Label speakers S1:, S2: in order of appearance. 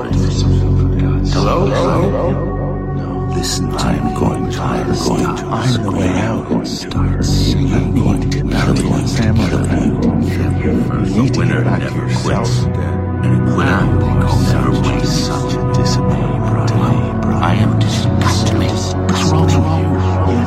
S1: Hello?
S2: Listen to me. I'm going to find the way out and start singing. I'm going to get out of your family. You need to get back to yourself. And a quitter never wins. Such a disappointment to me, bro. I am disappointed.